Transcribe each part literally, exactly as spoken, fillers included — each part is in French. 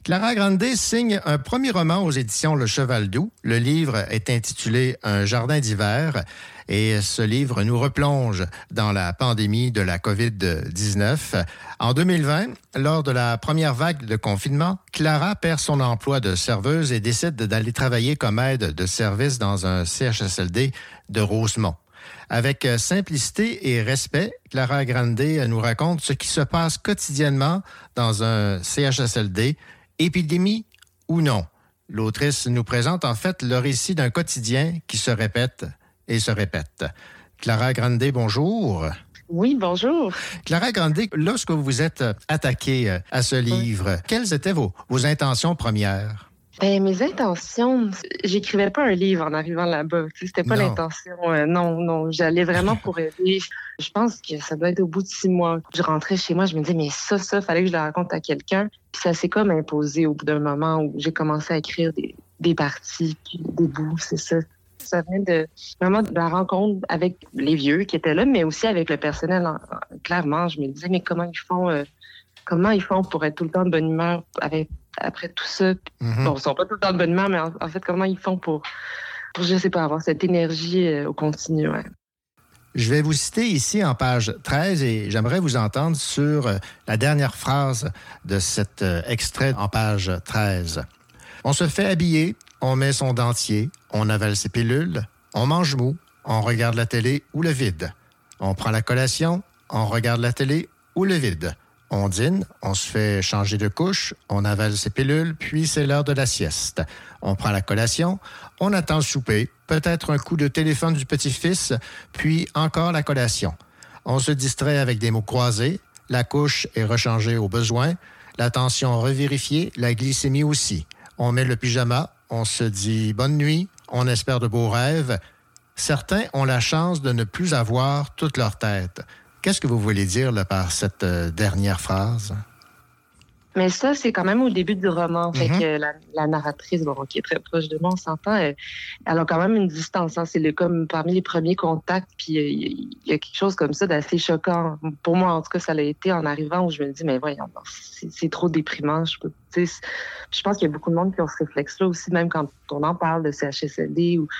Clara Grande signe un premier roman aux éditions Le Cheval Doux. Le livre est intitulé Un jardin d'hiver et ce livre nous replonge dans la pandémie de la covid dix-neuf. En deux mille vingt, lors de la première vague de confinement, Clara perd son emploi de serveuse et décide d'aller travailler comme aide de service dans un C H S L D de Rosemont. Avec simplicité et respect, Clara Grande nous raconte ce qui se passe quotidiennement dans un C H S L D, épidémie ou non. L'autrice nous présente en fait le récit d'un quotidien qui se répète et se répète. Clara Grande, bonjour. Oui, bonjour. Clara Grande, lorsque vous vous êtes attaquée à ce livre, oui. quelles étaient vos, vos intentions premières? Ben, mes intentions, j'écrivais pas un livre en arrivant là-bas. C'était pas non. l'intention. Euh, non, non, j'allais vraiment pour aider. Je pense que ça doit être au bout de six mois. Je rentrais chez moi, je me disais, mais ça, ça, fallait que je le raconte à quelqu'un. Puis ça s'est comme imposé au bout d'un moment où j'ai commencé à écrire des, des parties, puis des bouts, c'est ça. Ça venait de, vraiment de la rencontre avec les vieux qui étaient là, mais aussi avec le personnel. En, en, clairement, je me disais, mais comment ils font, euh, comment ils font pour être tout le temps de bonne humeur avec après tout ça. Mm-hmm. Bon, ils sont pas tout le temps de bonne humeur, mais en, en fait, comment ils font pour, pour, je sais pas, avoir cette énergie euh, au continu. Ouais. Je vais vous citer ici en page treize et j'aimerais vous entendre sur euh, la dernière phrase de cet euh, extrait en page treize. On se fait habiller, on met son dentier, on avale ses pilules, on mange mou, on regarde la télé ou le vide. On prend la collation, on regarde la télé ou le vide. On dîne, on se fait changer de couche, on avale ses pilules, puis c'est l'heure de la sieste. On prend la collation, on attend le souper, peut-être un coup de téléphone du petit-fils, puis encore la collation. On se distrait avec des mots croisés, la couche est rechangée au besoin, la tension revérifiée, la glycémie aussi. On met le pyjama, on se dit bonne nuit, on espère de beaux rêves. Certains ont la chance de ne plus avoir toute leur tête. Qu'est-ce que vous voulez dire là, par cette euh, dernière phrase? Mais ça, c'est quand même au début du roman. Mm-hmm. Fait que la, la narratrice, bon, qui est très proche de moi, on s'entend, elle, elle a quand même une distance. Hein. C'est le, comme parmi les premiers contacts, puis il y, y a quelque chose comme ça d'assez choquant. Pour moi, en tout cas, ça l'a été en arrivant où je me dis, mais voyons, c'est, c'est trop déprimant. Je peux, je pense qu'il y a beaucoup de monde qui ont ce réflexe-là aussi, même quand on en parle de C H S L D. Ou,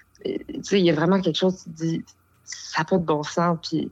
il y a vraiment quelque chose qui dit, ça n'a pas de bon sens, puis...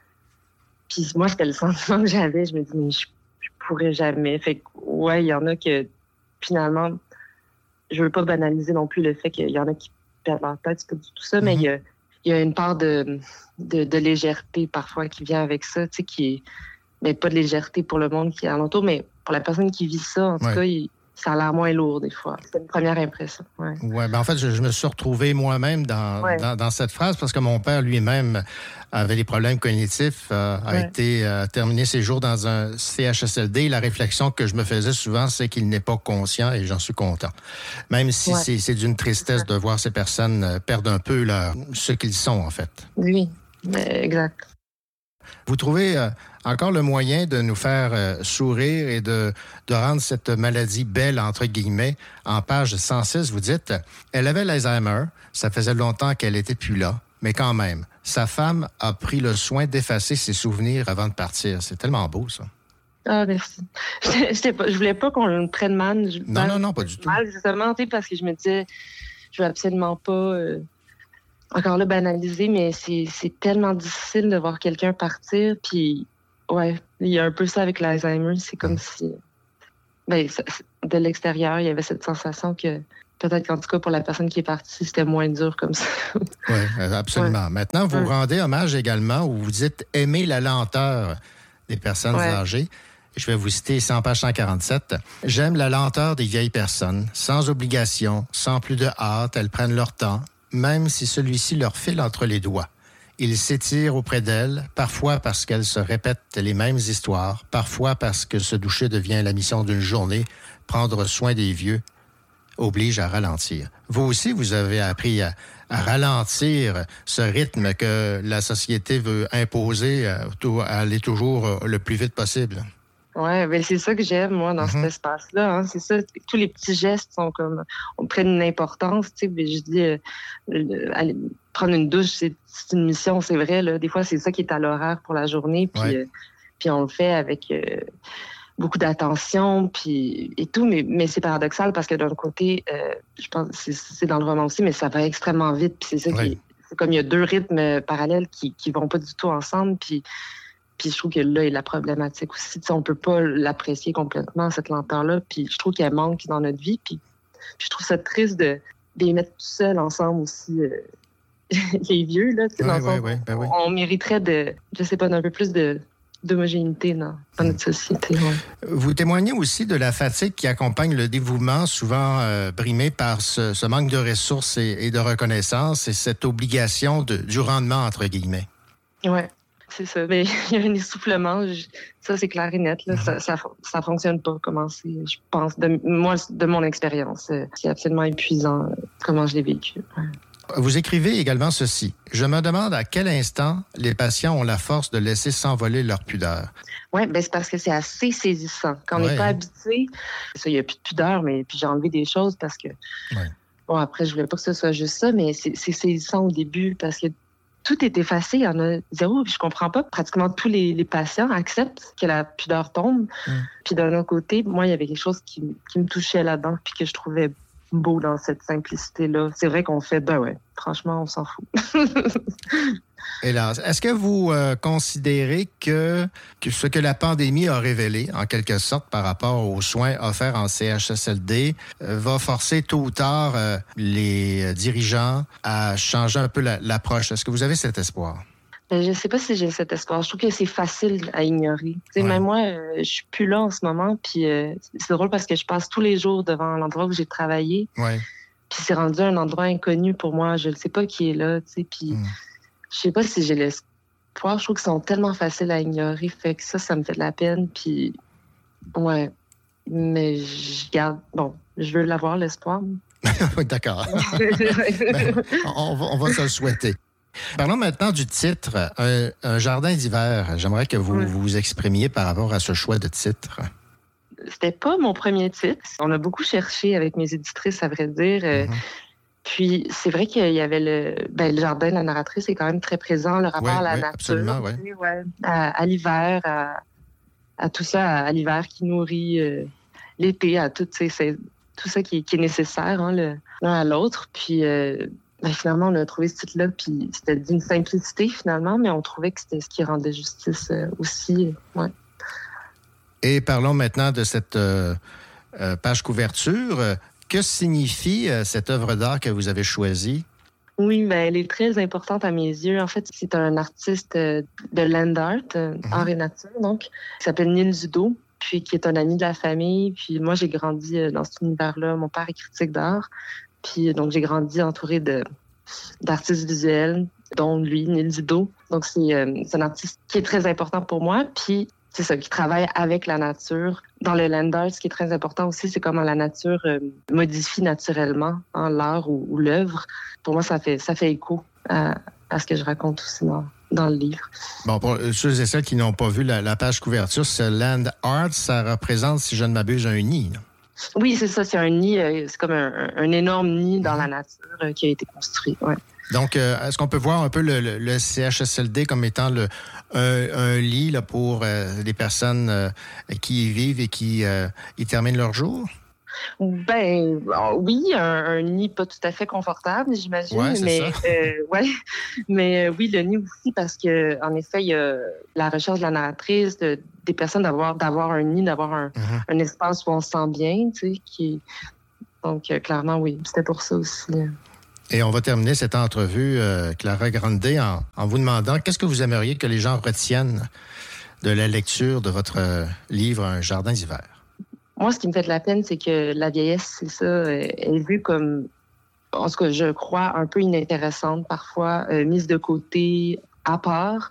Puis moi, c'était le sentiment que j'avais. Je me dis, mais je, je pourrais jamais. Fait que, ouais, il y en a que, finalement, je veux pas banaliser non plus le fait qu'il y en a qui perdent leur tête, c'est pas du tout ça, mm-hmm. mais il y a, il y a une part de, de, de légèreté parfois qui vient avec ça, tu sais, qui est, mais pas de légèreté pour le monde qui est alentour, mais pour la personne qui vit ça, en tout ouais. cas, il, ça a l'air moins lourd des fois. C'est une première impression. Oui, ouais, ben en fait, je, je me suis retrouvé moi-même dans, ouais. dans, dans cette phrase parce que mon père lui-même avait des problèmes cognitifs, euh, a ouais. été euh, terminé ses jours dans un C H S L D. La réflexion que je me faisais souvent, c'est qu'il n'est pas conscient et j'en suis content. Même si ouais. c'est, c'est d'une tristesse de voir ces personnes perdre un peu leur, ce qu'ils sont, en fait. Oui, exact. Vous trouvez euh, encore le moyen de nous faire euh, sourire et de, de rendre cette maladie belle, entre guillemets. En page cent six, vous dites, elle avait l'Alzheimer, ça faisait longtemps qu'elle n'était plus là, mais quand même, sa femme a pris le soin d'effacer ses souvenirs avant de partir. C'est tellement beau, ça. Ah, merci. Je ne voulais pas qu'on le prenne mal. Non, non, non, pas du tout. Mal, justement, parce que je me disais, je veux absolument pas... Euh... Encore là, banalisé, mais c'est, c'est tellement difficile de voir quelqu'un partir. Puis, ouais, il y a un peu ça avec l'Alzheimer. C'est comme si, ben, ça, de l'extérieur, il y avait cette sensation que peut-être qu'en tout cas, pour la personne qui est partie, c'était moins dur comme ça. Oui, absolument. Ouais. Maintenant, vous ouais. rendez hommage également où vous dites « aimer la lenteur des personnes ouais. âgées ». Je vais vous citer ici en page cent quarante-sept. « J'aime la lenteur des vieilles personnes, sans obligation, sans plus de hâte, elles prennent leur temps. » Même si celui-ci leur file entre les doigts. Ils s'étirent auprès d'elle, parfois parce qu'elles se répètent les mêmes histoires, parfois parce que se doucher devient la mission d'une journée, prendre soin des vieux oblige à ralentir. Vous aussi, vous avez appris à, à ralentir ce rythme que la société veut imposer, à, à aller toujours le plus vite possible. Oui, ben c'est ça que j'aime, moi, dans mm-hmm. cet espace-là. Hein. C'est ça, tous les petits gestes sont comme, on prenne une importance, tu sais. Je dis, euh, euh, aller prendre une douche, c'est, c'est une mission, c'est vrai. Là. Des fois, c'est ça qui est à l'horaire pour la journée, puis, ouais. euh, puis on le fait avec, euh, beaucoup d'attention, puis et tout, mais, mais c'est paradoxal parce que d'un côté, euh, je pense que c'est, c'est dans le roman aussi, mais ça va extrêmement vite, puis c'est ça Oui. qui c'est comme il y a deux rythmes parallèles qui qui vont pas du tout ensemble, puis puis je trouve que là est la problématique aussi. Tu sais, on peut pas l'apprécier complètement cette lenteur-là, puis je trouve qu'elle manque dans notre vie, puis, puis je trouve ça triste de, de les mettre tout seuls ensemble aussi. Euh, les vieux, là, tu sais, Oui, dans le oui, sens, oui, ben oui. on, on mériterait de, je sais pas, d'un peu plus de, d'homogénéité dans, dans notre société. Ouais. Vous témoignez aussi de la fatigue qui accompagne le dévouement, souvent euh, brimé par ce, ce manque de ressources et, et de reconnaissance et cette obligation de, du rendement, entre guillemets. Oui, c'est ça. Mais il y a un essoufflement, je, ça c'est clair et net. Là, mm-hmm. Ça ça, ça fonctionne pas, comment c'est, je pense, de, moi, de mon expérience. C'est absolument épuisant, comment je l'ai vécu. Ouais. Vous écrivez également ceci. « Je me demande à quel instant les patients ont la force de laisser s'envoler leur pudeur. » Oui, ben c'est parce que c'est assez saisissant. Quand on n'est ouais. pas habitué, ça, il n'y a plus de pudeur, mais puis j'ai enlevé des choses parce que... Ouais. Bon, après, je voulais pas que ce soit juste ça, mais c'est, c'est saisissant au début parce que tout est effacé. Il y en a zéro, puis je comprends pas. Pratiquement tous les, les patients acceptent que la pudeur tombe. Mm. Puis d'un autre côté, moi, il y avait quelque chose qui, qui me touchait là-dedans puis que je trouvais beau dans cette simplicité-là. C'est vrai qu'on fait, ben ouais, franchement, on s'en fout. Hélas. Est-ce que vous euh, considérez que, que ce que la pandémie a révélé, en quelque sorte, par rapport aux soins offerts en C H S L D, euh, va forcer tôt ou tard euh, les dirigeants à changer un peu la, l'approche? Est-ce que vous avez cet espoir? Je ne sais pas si j'ai cet espoir. Je trouve que c'est facile à ignorer. Ouais. Même moi, euh, je suis plus là en ce moment. Puis euh, c'est drôle parce que je passe tous les jours devant l'endroit où j'ai travaillé. Ouais. Puis c'est rendu un endroit inconnu pour moi. Je ne sais pas qui est là. Puis mm. je sais pas si j'ai l'espoir. Je trouve qu'ils sont tellement faciles à ignorer. Fait que ça, ça me fait de la peine. Puis ouais. Mais je garde. Bon, je veux l'avoir, l'espoir. D'accord. ben, on, va, on va se le souhaiter. Parlons maintenant du titre, un, un jardin d'hiver. J'aimerais que vous oui. vous exprimiez par rapport à ce choix de titre. C'était pas mon premier titre. On a beaucoup cherché avec mes éditrices, à vrai dire. Mm-hmm. Puis c'est vrai qu'il y avait le, ben, le jardin de la narratrice est quand même très présent, le rapport oui, à la oui, nature, absolument, oui. ouais, à, à l'hiver, à, à tout ça, à, à l'hiver qui nourrit euh, l'été, à tout, c'est, tout ça qui, qui est nécessaire hein, le, l'un à l'autre. Puis euh, ben, finalement, on a trouvé ce titre-là, puis c'était d'une simplicité finalement, mais on trouvait que c'était ce qui rendait justice euh, aussi. Ouais. Et parlons maintenant de cette euh, euh, page couverture. Que signifie euh, cette œuvre d'art que vous avez choisie? Oui, ben, elle est très importante à mes yeux. En fait, c'est un artiste euh, de land art, euh, mm-hmm. art et nature, donc, qui s'appelle Neil Zudo, puis qui est un ami de la famille. Puis moi, j'ai grandi euh, dans cet univers-là. Mon père est critique d'art. Puis donc, j'ai grandi entourée de, d'artistes visuels, dont lui, Neil Zudo. Donc, c'est, euh, c'est un artiste qui est très important pour moi. Puis, c'est ça, qui travaille avec la nature. Dans le land art, ce qui est très important aussi, c'est comment la nature euh, modifie naturellement hein, l'art ou, ou l'œuvre. Pour moi, ça fait, ça fait écho à, à ce que je raconte aussi dans, dans le livre. Bon, pour ceux et celles qui n'ont pas vu la, la page couverture, ce land art, ça représente, si je ne m'abuse, un nid. Là. Oui, c'est ça, c'est un nid, euh, c'est comme un, un énorme nid dans la nature euh, qui a été construit, ouais. Donc, euh, est-ce qu'on peut voir un peu le, le, le C H S L D comme étant le, un, un lit là, pour euh, des personnes euh, qui y vivent et qui euh, y terminent leur jour? Ben oui, un, un nid pas tout à fait confortable, j'imagine. Ouais, c'est mais ça. Euh, ouais, mais euh, oui, le nid aussi parce que en effet, il y a la recherche de la narratrice, de, des personnes d'avoir d'avoir un nid, d'avoir un, mm-hmm. un espace où on se sent bien, tu sais, qui donc euh, clairement oui, c'était pour ça aussi. Et on va terminer cette entrevue, euh, Clara Grande, en, en vous demandant qu'est-ce que vous aimeriez que les gens retiennent de la lecture de votre euh, livre Un jardin d'hiver? Moi, ce qui me fait de la peine, c'est que la vieillesse, c'est ça, elle est vue comme, en tout cas, je crois, un peu inintéressante parfois, euh, mise de côté, à part.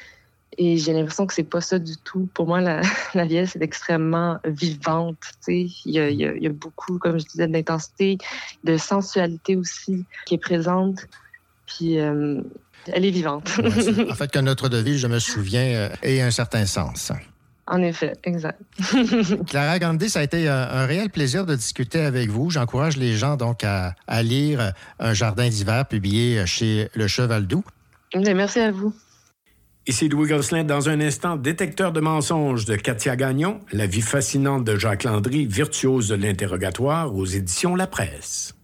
Et j'ai l'impression que c'est pas ça du tout. Pour moi, la, la vieillesse est extrêmement vivante. Tu sais, il y a, il y a, il y a beaucoup, comme je disais, d'intensité, de sensualité aussi qui est présente. Puis euh, elle est vivante. Ouais, en fait, que notre devise, je me souviens, euh, ait un certain sens. En effet, exact. Clara Grande, ça a été un, un réel plaisir de discuter avec vous. J'encourage les gens donc à, à lire Un jardin d'hiver publié chez Le Cheval Doux. Merci à vous. Ici Louis Gosselin. Dans un instant, Détecteur de mensonges de Katia Gagnon, La vie fascinante de Jacques Landry, virtuose de l'interrogatoire aux éditions La Presse.